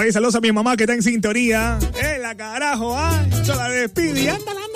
ahí, saludos a mi mamá que está en sintonía. La carajo, yo la despido y anda la